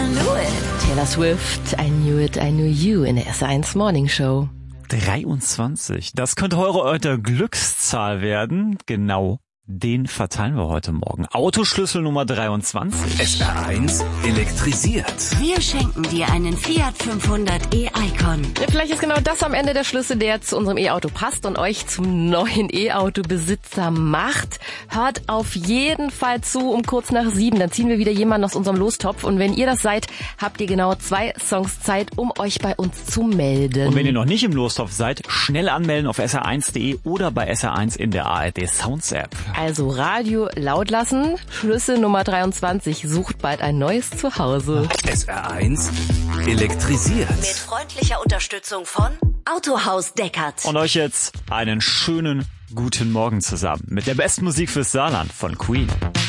knew it. Taylor Swift, I knew it, I knew you in der SR1 Morning Show. 23. Das könnte eure Glückszahl werden. Genau. Den verteilen wir heute Morgen. Autoschlüssel Nummer 23. SR1 elektrisiert. Wir schenken dir einen Fiat 500 e-Icon. Ja, vielleicht ist genau das am Ende der Schlüssel, der zu unserem E-Auto passt und euch zum neuen E-Auto-Besitzer macht. Hört auf jeden Fall zu um kurz nach 7. Dann ziehen wir wieder jemanden aus unserem Lostopf. Und wenn ihr das seid, habt ihr genau 2 Songs Zeit, um euch bei uns zu melden. Und wenn ihr noch nicht im Lostopf seid, schnell anmelden auf sr1.de oder bei SR1 in der ARD Sounds App. Also Radio laut lassen. Schlüssel Nummer 23 sucht bald ein neues Zuhause. SR1 elektrisiert. Mit freundlicher Unterstützung von Autohaus Deckert. Und euch jetzt einen schönen guten Morgen zusammen mit der besten Musik fürs Saarland von Queen.